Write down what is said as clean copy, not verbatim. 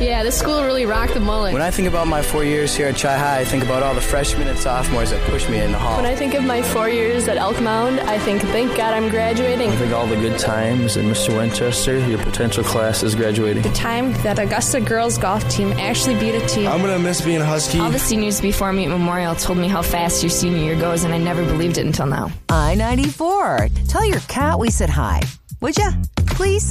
Yeah, this school really rocked the mullet. When I think about my 4 years here at Chi-High, I think about all the freshmen and sophomores that pushed me in the hall. When I think of my 4 years at Elk Mound, I think, thank God I'm graduating. I think all the good times, and Mr. Winchester, your potential class is graduating. The time that Augusta girls golf team actually beat a team. I'm going to miss being a Husky. All the seniors before me at Memorial told me how fast your senior year goes, and I never believed it until now. I-94. Tell your cat we said hi. Would ya? Please?